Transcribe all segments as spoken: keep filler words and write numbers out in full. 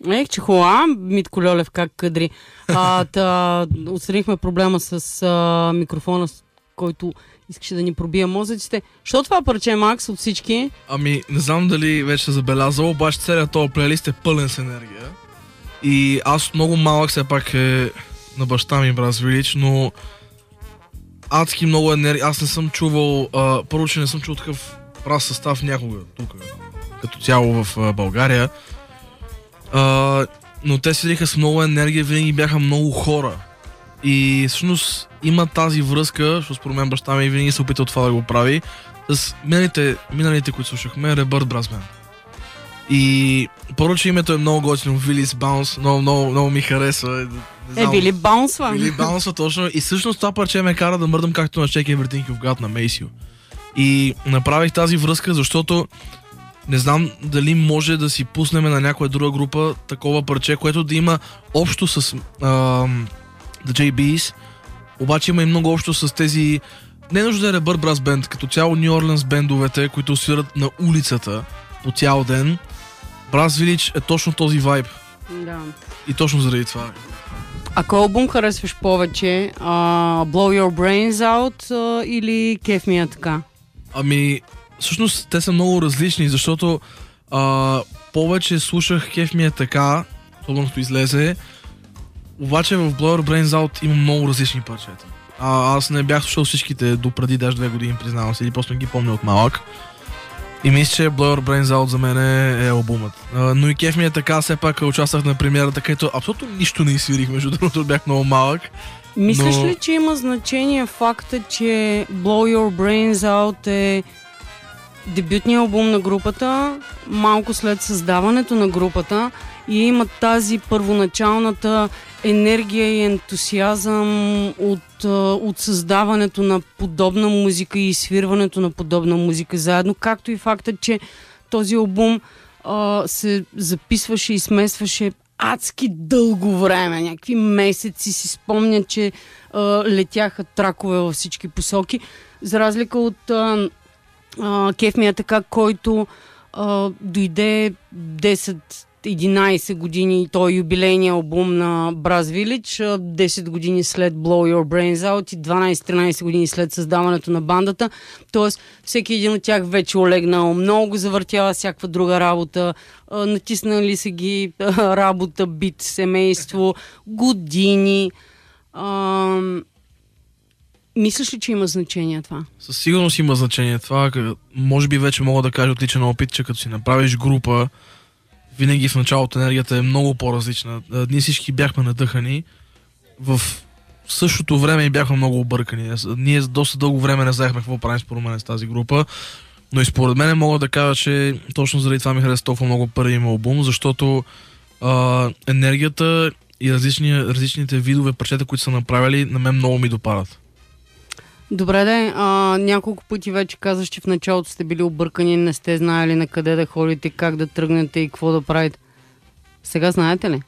Ех, че хуа, Митко Льолев как кадри. А, та, отстранихме проблема с а, микрофона, с който искаше да ни пробие мозъците. Що това парче, Макс, от всички? Ами, не знам дали вече се забелязал, обаче целият този плейлист е пълен с енергия. И аз много малък все пак е на баща ми Brass Village, но адски много енергия. Аз не съм чувал, а, първо, че не съм чувал такъв брас състав някога тук, като цяло в а, България. А, но те седиха с много енергия, винаги бяха много хора. И всъщност има тази връзка, защото според мен баща ми винаги се опитал това да го прави, с миналите, миналите които слушахме, Rebirth Brass Band. И първо, че името е много готино, Willis Bounce, много, много, много ми харесва. Е, Вили Баунсва. Вили Баунсва, точно. И всъщност това парче ме кара да мърдам както на Check Everything You've Got на Maceo. И направих тази връзка, защото не знам дали може да си пуснем на някоя друга група такова парче, което да има общо с uh, The джей B's, обаче има и много общо с тези, не нужда да е Rebirth Brass Band, като цяло New Orleans бендовете, които свират на улицата по цял ден. Brass Village е точно този вайб. Да. И точно заради това. А кой албум харесваш повече? Uh, Blow Your Brains Out uh, или Кеф ми е така? Ами, всъщност те са много различни, защото uh, повече слушах Кеф ми е така, особено като излезе, обаче в Blow Your Brains Out има много различни парчета. А, аз не бях слушал всичките до преди даже две години, признавам се, или просто не ги помня от малък. И мисля, че Blow Your Brains Out за мен е, е албумът. А, но и Кеф ми е така, все пак участвах на премиерата, където абсолютно нищо не изсвирих, между другото бях много малък. Мислиш но... ли, че има значение факта, че Blow Your Brains Out е дебютният албум на групата, малко след създаването на групата, и има тази първоначалната енергия и ентусиазъм от, от създаването на подобна музика и свирването на подобна музика заедно, както и факта, че този албум а, се записваше и смесваше адски дълго време, някакви месеци. Си спомня, че а, летяха тракове във всички посоки, за разлика от а, а, Кеф ми е така, който а, дойде десет единайсет години, той е юбилейния албум на Brass Village, десет години след Blow Your Brains Out и дванайсет-тринайсет години след създаването на бандата. Тоест, всеки един от тях вече олегнал, много завъртява всякаква друга работа, натиснали са ги работа, бит, семейство, години. А, мислиш ли, че има значение това? Със сигурност има значение това. Може би вече мога да кажа от личен опит, че като си направиш група, винаги в началото енергията е много по-различна. Ние всички бяхме надъхани. В същото време и бяхме много объркани. Ние доста дълго време не знаехме какво правим според мен с тази група. Но и според мен мога да кажа, че точно заради това ми хареса толкова много първият им албум, защото а, енергията и различни, различните видове парчета, които са направили, на мен много ми допадат. Добре, де, а, няколко пъти вече казваш, че в началото сте били объркани, не сте знаели на къде да ходите, как да тръгнете и какво да правите. Сега знаете ли?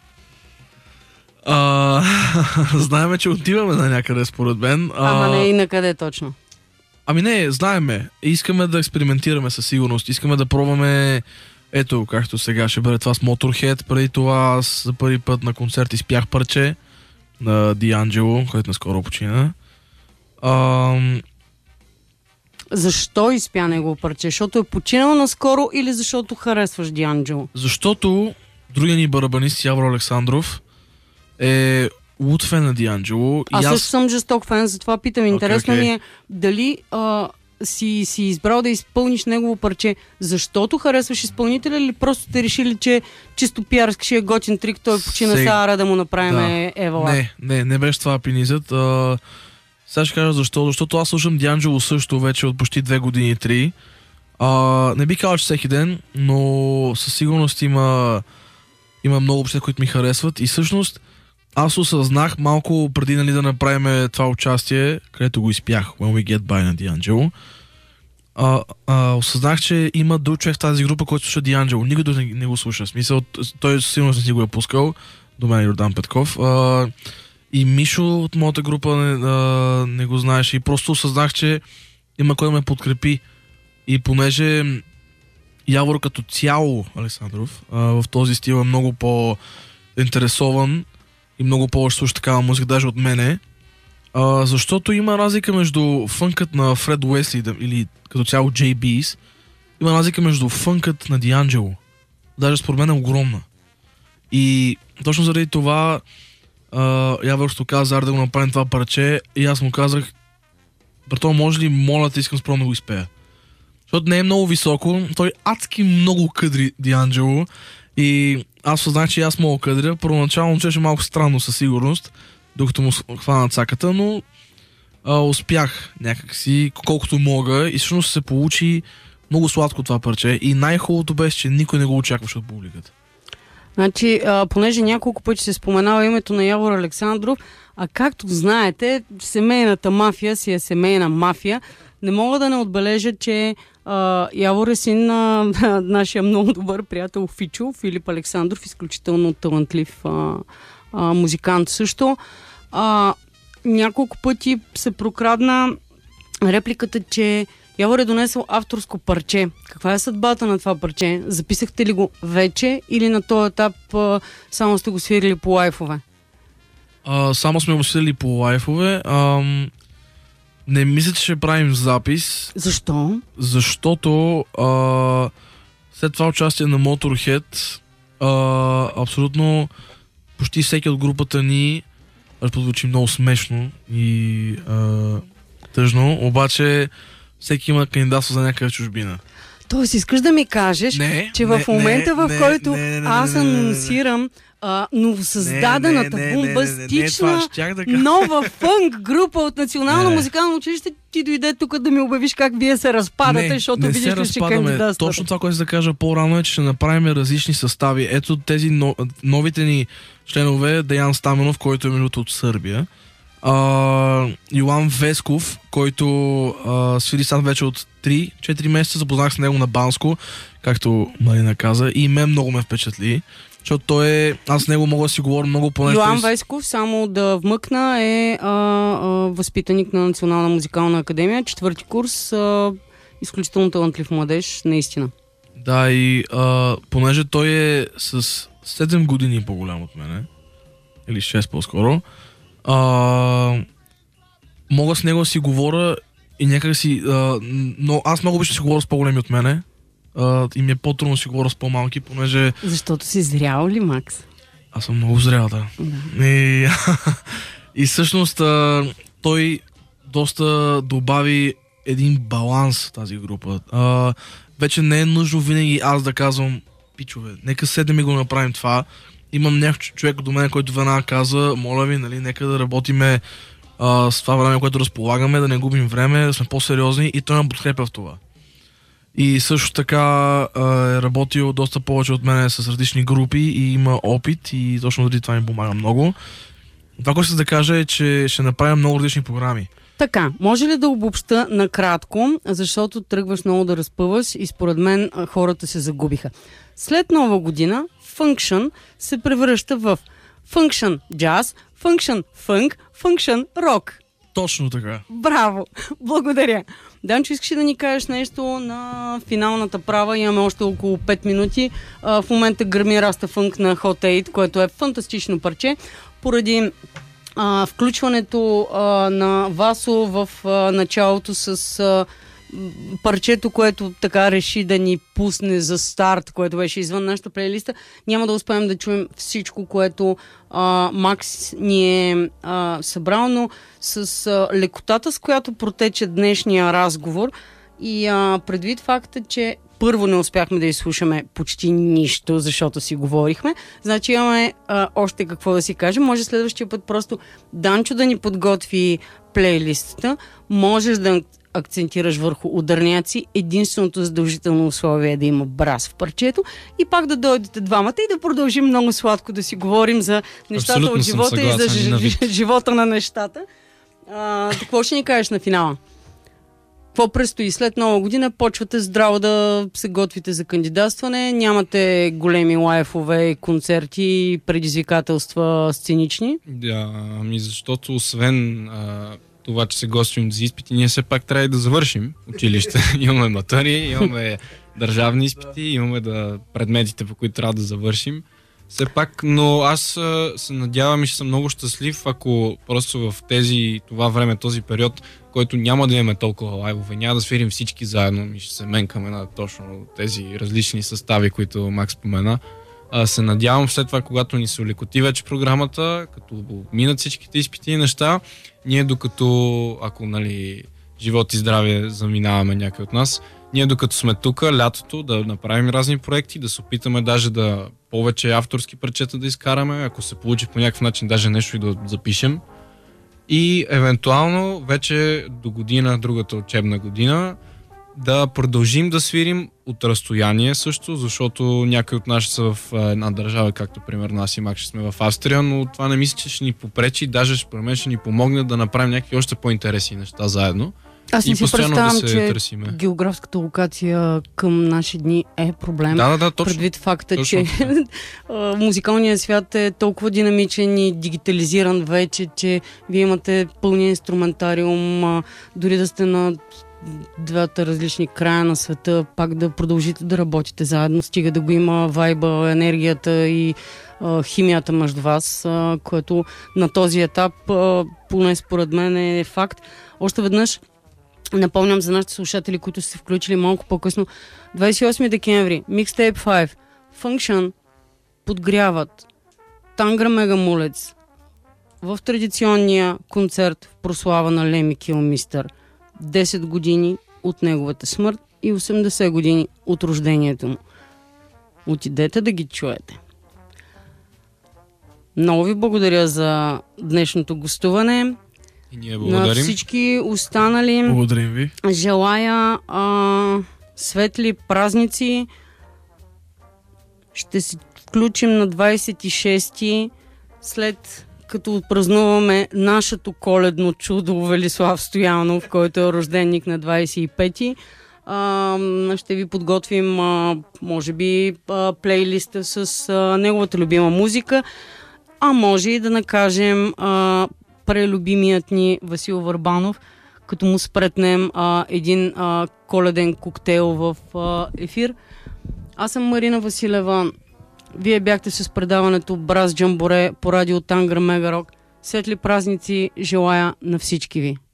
А, знаеме, че отиваме на някъде според мен. А... Ама не и на къде точно. Ами не, знаеме. Искаме да експериментираме със сигурност. Искаме да пробваме, ето, както сега ще бъде това с Motorhead. Преди това аз за първи път на концерт изпях парче на D'Angelo, който наскоро почина. Ам... Защо изпя негово парче? Защото е починал наскоро или защото харесваш D'Angelo? Защото другия ни барабанист Явор Александров е луд фен на D'Angelo. Аз аз също съм жесток фен, затова питам. Интересно okay, okay. ми е дали а, си, си избрал да изпълниш негово парче, защото харесваш изпълнителя, или просто те решили, че чисто пиарски ще е готин трик, той почина, Сег... сега да му направим да. Евала. Не, не, не беше това пинизът. А... Сега ще кажа защо. Защото аз слушам D'Angelo също вече от почти две години, три. А, не би казал, че всеки ден, но със сигурност има, има много общества, които ми харесват. И всъщност аз осъзнах малко преди, нали, да направим това участие, където го изпях, When We Get By на D'Angelo. А, а, осъзнах, че има друг човек в тази група, който слуша D'Angelo. Никой не, не го слуша. В смисъл, той със сигурност не си го е пускал. До мен Йордан Петков. А, И Мишо от моята група не, а, не го знаеше и просто осъзнах, че има кой да ме подкрепи. И понеже Явор като цяло, Александров, а, в този стил е много по-интересован и много повече слуша такава музика, даже от мене. А, защото има разлика между фънкът на Фред Уесли или като цяло Джей Бис. Има разлика между фънкът на Дианджело. Даже според мен е огромна. И точно заради това uh, Яворство каза Ар да го направим това парче и аз му казах, брато, може ли, моля те, искам спром да го изпея. Защото не е много високо, той адски много къдри Дианджело и аз съзнах, че аз мога къдря. Първоначално чеше малко странно със сигурност, докато му хвана цаката, но uh, успях някакси колкото мога и всъщност се получи много сладко това парче и най-хубавото беше, че никой не го очакваше от публиката. Значи, а, понеже няколко пъти се споменава името на Явор Александров, а както знаете, семейната мафия си е семейна мафия. Не мога да не отбележа, че а, Явор е син на, на нашия много добър приятел Фичо, Филип Александров, изключително талантлив а, а, музикант също. А, няколко пъти се прокрадна репликата, че Явор е донесъл авторско парче. Каква е съдбата на това парче? Записахте ли го вече или на този етап а, само сте го свирили по лайфове? А, само сме го свирили по лайфове. А, не мисля, че ще правим запис. Защо? Защото а, след това участие на Motorhead а, абсолютно почти всеки от групата ни разпозвучи много смешно и а, тъжно, обаче всеки има кандидатство за някаква чужбина. Тоест, искаш да ми кажеш, не, че в не, момента, в не, който не, не, не, аз анонсирам новосъздадената, бомбастична, да нова фънк група от Национално не, музикално училище, ти дойде тук да ми обявиш как вие се разпадате, не, защото не видиш ли, че кандидатствате. Точно това, което да кажа по-рано е, че ще направим различни състави. Ето тези новите ни членове, Деян Стаменов, който е между от Сърбия, Uh, Йоан Весков, който uh, свири сам вече от три-четири месеца, запознах с него на Банско, както Марина каза, и мен много ме впечатли, защото той е, аз с него мога да си говоря много по нещо. Йоан из... Весков, само да вмъкна, е а, а, възпитаник на Национална музикална академия, четвърти курс, а, изключително талантлив младеж, наистина. Да, и а, понеже той е с седем години по-голям от мене, или шест по-скоро, Uh, мога с него да си говоря и някак си... Uh, но аз много обичам да си говоря с по-големи от мене uh, и ми е по-трудно да си говоря с по-малки, понеже... Защото си зрял ли, Макс? Аз съм много зрял, да. да. И, и всъщност uh, той доста добави един баланс в тази група. Uh, вече не е нужно винаги аз да казвам, пичове, нека седем и го направим това. Имам някакъв човек до мен, който веднага каза, моля ви, нали, нека да работиме а, с това време, което разполагаме, да не губим време, да сме по-сериозни, и той ме подкрепя в това. И също така а, е работил доста повече от мен с различни групи и има опит и точно заради това ми помага много. Това, което ще да кажа, е, че ще направим много различни програми. Така, може ли да обобща накратко, защото тръгваш много да разпъваш и според мен хората се загубиха. След Нова година Function се превръща в Function Jazz, Function Funk, Function Rock. Точно така. Браво! Благодаря. Данчо, искаш да ни кажеш нещо на финалната права? Имаме още около пет минути. А, в момента гърми Раста Фънк на Hot Eight, което е фантастично парче. Поради а, включването а, на Васо в а, началото с... А, парчето, което така реши да ни пусне за старт, което беше извън нашата плейлиста, няма да успеем да чуем всичко, което а, Макс ни е а, събрал, но с а, лекотата, с която протече днешния разговор и а, предвид факта, че първо не успяхме да изслушаме почти нищо, защото си говорихме, значи имаме а, още какво да си кажем. Може следващия път просто Данчо да ни подготви плейлистата, можеш да акцентираш върху ударняци, единственото задължително условие е да има брас в парчето и пак да дойдете двамата и да продължим много сладко да си говорим за нещата абсолютно от живота съгласен, и за ж... живота на нещата. А, какво ще ни кажеш на финала? Какво предстои? След Нова година почвате здраво да се готвите за кандидатстване, нямате големи лайфове, концерти, предизвикателства сценични? Да, ами защото освен а, това, че се готвим за изпити, ние все пак трябва и да завършим училище. Имаме матъри, имаме държавни изпити, имаме да предметите, по които трябва да завършим. Все пак, но аз а, се надявам и ще съм много щастлив, ако просто в тези, това време, този период, който няма да имаме толкова лайвове, няма да свирим всички заедно и ще се менкаме на точно тези различни състави, които Макс спомена. А, се надявам след това, когато ни се улекоти вече програмата, като минат всичките изпити и неща, ние докато, ако нали, живот и здраве заминаваме някой от нас, ние докато сме тук, лятото, да направим разни проекти, да се опитаме даже да повече авторски парчета да изкараме, ако се получи по някакъв начин даже нещо и да запишем. И евентуално вече до година, другата учебна година, да продължим да свирим от разстояние също, защото някои от нас са в една държава, както примерно аз и Мак ще сме в Австрия, но това не мисля, че ще ни попречи, даже според мен ще ни помогне да направим някакви още по-интересни неща заедно. Аз не и си постоянно представям, да се че търсиме. Географската локация към наши дни е проблем. Да, да, да, точно. Предвид факта, точно. че музикалният свят е толкова динамичен и дигитализиран вече, че вие имате пълния инструментариум, дори да сте на двата различни края на света, пак да продължите да работите заедно, стига да го има вайба, енергията и а, химията между вас, а, което на този етап, а, поне според мен е факт. Още веднъж напомням за нашите слушатели, които са се включили малко по-късно. двадесет и осми декември, Mixtape пет, Function подгряват Тангра Мегамулец в традиционния концерт в прослава на Леми Килмистър. десет години от неговата смърт и осемдесет години от рождението му. Отидете да ги чуете. Много ви благодаря за днешното гостуване. И ние благодарим. На всички останали Благодарим ви. желая а, светли празници. Ще се включим на двадесет и шести след като отпразнуваме нашето коледно чудо Велислав Стоянов, който е рожденник на двадесет и пети. А, ще ви подготвим а, може би а, плейлиста с а, неговата любима музика, а може и да накажем а, прелюбимият ни Васил Върбанов, като му спретнем а, един а, коледен коктейл в а, ефир. Аз съм Марина Василева. Вие бяхте с предаването Браз Джамборе по радио Тангра Мегарок. Светли празници желая на всички ви.